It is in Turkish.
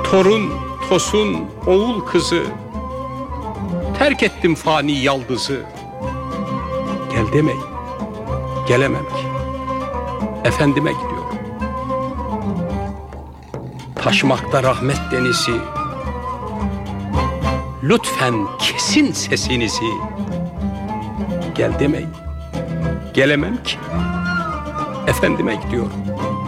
Torun, tosun, oğul kızı, terk ettim fani yaldızı. Gel demeyin, gelemem ki, efendime gidiyorum. Taşmakta rahmet denizi, lütfen kesin sesinizi. Gel demeyin, gelemem ki, efendime gidiyorum.